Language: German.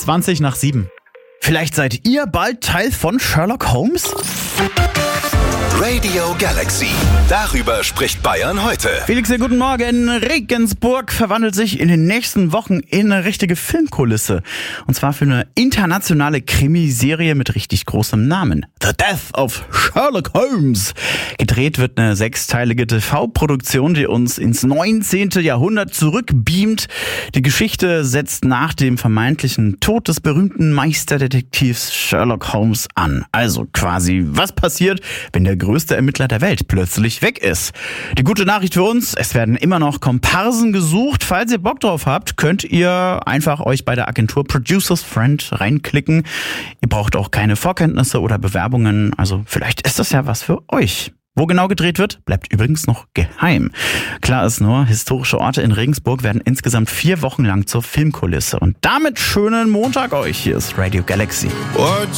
7:20. Vielleicht seid ihr bald Teil von Sherlock Holmes? Radio Galaxy. Darüber spricht Bayern heute. Felix, guten Morgen. Regensburg verwandelt sich in den nächsten Wochen in eine richtige Filmkulisse. Und zwar für eine internationale Krimiserie mit richtig großem Namen. The Death of Sherlock Holmes. Gedreht wird eine 6-teilige TV-Produktion, die uns ins 19. Jahrhundert zurückbeamt. Die Geschichte setzt nach dem vermeintlichen Tod des berühmten Meisterdetektivs Sherlock Holmes an. Also quasi, was passiert, wenn der größte Ermittler der Welt plötzlich weg ist. Die gute Nachricht für uns, es werden immer noch Komparsen gesucht. Falls ihr Bock drauf habt, könnt ihr einfach euch bei der Agentur Producers Friend reinklicken. Ihr braucht auch keine Vorkenntnisse oder Bewerbungen, also vielleicht ist das ja was für euch. Wo genau gedreht wird, bleibt übrigens noch geheim. Klar ist nur, historische Orte in Regensburg werden insgesamt 4 Wochen lang zur Filmkulisse. Und damit schönen Montag euch. Hier ist Radio Galaxy. What